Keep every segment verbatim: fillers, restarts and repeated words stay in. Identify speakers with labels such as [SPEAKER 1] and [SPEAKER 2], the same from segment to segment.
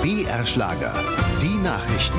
[SPEAKER 1] B R Schlager, die Nachrichten.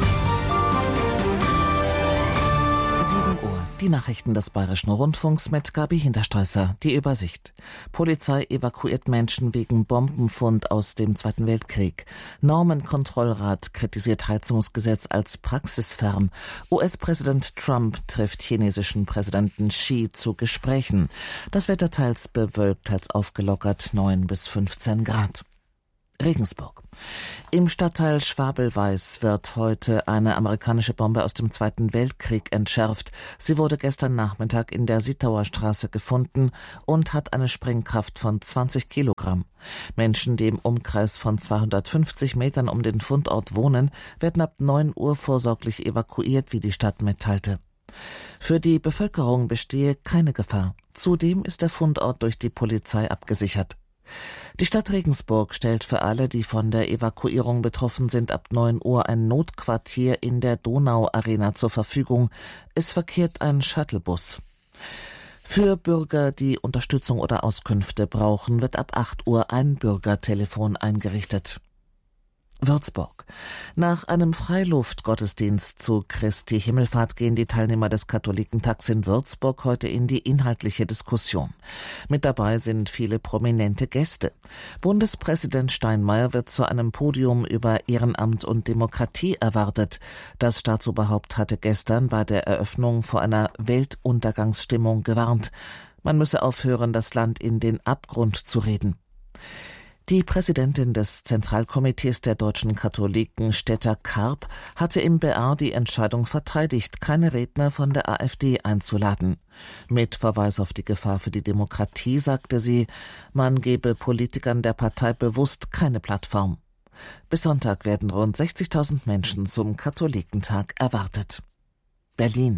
[SPEAKER 2] sieben Uhr, die Nachrichten des Bayerischen Rundfunks mit Gabi Hinterstoisser. Die Übersicht. Polizei evakuiert Menschen wegen Bombenfund aus dem Zweiten Weltkrieg. Normenkontrollrat kritisiert Heizungsgesetz als praxisfern. U S-Präsident Trump trifft chinesischen Präsidenten Xi zu Gesprächen. Das Wetter teils bewölkt, teils aufgelockert, neun bis fünfzehn Grad. Regensburg. Im Stadtteil Schwabelweiß wird heute eine amerikanische Bombe aus dem Zweiten Weltkrieg entschärft. Sie wurde gestern Nachmittag in der Sittauer Straße gefunden und hat eine Sprengkraft von zwanzig Kilogramm. Menschen, die im Umkreis von zweihundertfünfzig Metern um den Fundort wohnen, werden ab neun Uhr vorsorglich evakuiert, wie die Stadt mitteilte. Für die Bevölkerung bestehe keine Gefahr. Zudem ist der Fundort durch die Polizei abgesichert. Die Stadt Regensburg stellt für alle, die von der Evakuierung betroffen sind, ab neun Uhr ein Notquartier in der Donau-Arena zur Verfügung. Es verkehrt ein Shuttlebus. Für Bürger, die Unterstützung oder Auskünfte brauchen, wird ab acht Uhr ein Bürgertelefon eingerichtet. Würzburg. Nach einem Freiluftgottesdienst zu Christi Himmelfahrt gehen die Teilnehmer des Katholikentags in Würzburg heute in die inhaltliche Diskussion. Mit dabei sind viele prominente Gäste. Bundespräsident Steinmeier wird zu einem Podium über Ehrenamt und Demokratie erwartet. Das Staatsoberhaupt hatte gestern bei der Eröffnung vor einer Weltuntergangsstimmung gewarnt. Man müsse aufhören, das Land in den Abgrund zu reden. Die Präsidentin des Zentralkomitees der deutschen Katholiken, Stetter Karp, hatte im B R die Entscheidung verteidigt, keine Redner von der AfD einzuladen. Mit Verweis auf die Gefahr für die Demokratie sagte sie, man gebe Politikern der Partei bewusst keine Plattform. Bis Sonntag werden rund sechzigtausend Menschen zum Katholikentag erwartet. Berlin.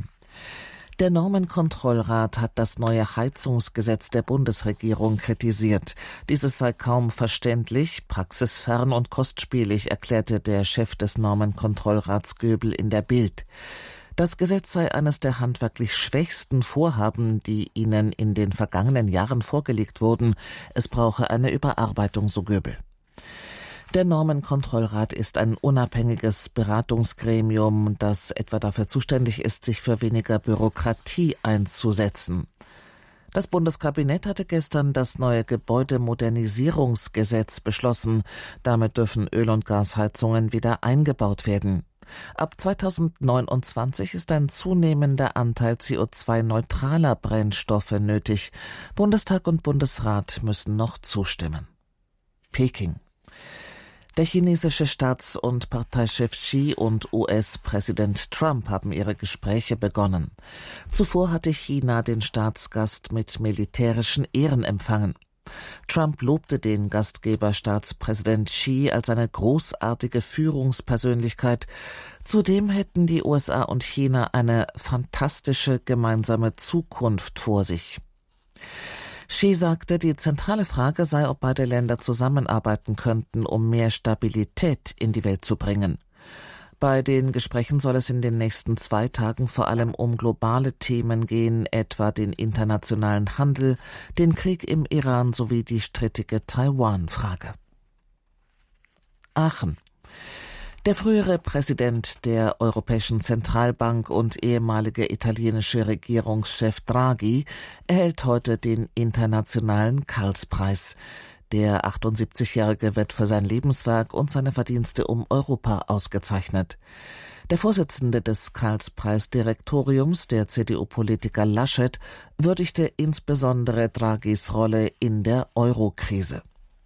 [SPEAKER 2] Der Normenkontrollrat hat das neue Heizungsgesetz der Bundesregierung kritisiert. Dieses sei kaum verständlich, praxisfern und kostspielig, erklärte der Chef des Normenkontrollrats Göbel in der Bild. Das Gesetz sei eines der handwerklich schwächsten Vorhaben, die ihnen in den vergangenen Jahren vorgelegt wurden. Es brauche eine Überarbeitung, so Göbel. Der Normenkontrollrat ist ein unabhängiges Beratungsgremium, das etwa dafür zuständig ist, sich für weniger Bürokratie einzusetzen. Das Bundeskabinett hatte gestern das neue Gebäudemodernisierungsgesetz beschlossen. Damit dürfen Öl- und Gasheizungen wieder eingebaut werden. Ab zweitausendneunundzwanzig ist ein zunehmender Anteil C O zwei neutraler Brennstoffe nötig. Bundestag und Bundesrat müssen noch zustimmen. Peking. Der chinesische Staats- und Parteichef Xi und U S-Präsident Trump haben ihre Gespräche begonnen. Zuvor hatte China den Staatsgast mit militärischen Ehren empfangen. Trump lobte den Gastgeber Staatspräsident Xi als eine großartige Führungspersönlichkeit. Zudem hätten die U S A und China eine fantastische gemeinsame Zukunft vor sich. Xi sagte, die zentrale Frage sei, ob beide Länder zusammenarbeiten könnten, um mehr Stabilität in die Welt zu bringen. Bei den Gesprächen soll es in den nächsten zwei Tagen vor allem um globale Themen gehen, etwa den internationalen Handel, den Krieg im Iran sowie die strittige Taiwan-Frage. Aachen. Der frühere Präsident der Europäischen Zentralbank und ehemalige italienische Regierungschef Draghi erhält heute den internationalen Karlspreis. Der achtundsiebzigjährige wird für sein Lebenswerk und seine Verdienste um Europa ausgezeichnet. Der Vorsitzende des Karlspreis-Direktoriums, der C D U-Politiker Laschet, würdigte insbesondere Draghis Rolle in der Euro-Krise.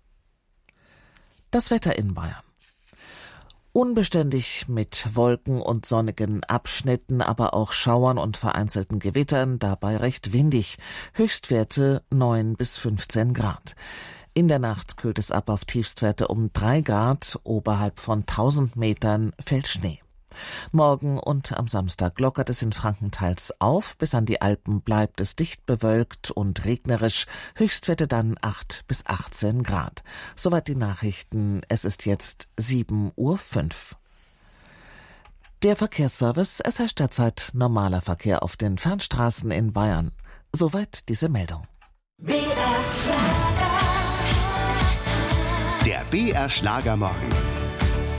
[SPEAKER 2] Das Wetter in Bayern. Unbeständig mit Wolken und sonnigen Abschnitten, aber auch Schauern und vereinzelten Gewittern, dabei recht windig. Höchstwerte neun bis fünfzehn Grad. In der Nacht kühlt es ab auf Tiefstwerte um drei Grad, oberhalb von tausend Metern fällt Schnee. Morgen und am Samstag lockert es in Franken teils auf, bis an die Alpen bleibt es dicht bewölkt und regnerisch, Höchstwerte dann acht bis achtzehn Grad. Soweit die Nachrichten, es ist jetzt sieben Uhr fünf. Der Verkehrsservice, es herrscht derzeit normaler Verkehr auf den Fernstraßen in Bayern. Soweit diese Meldung.
[SPEAKER 1] B R Schlager. Der B R Schlagermorgen.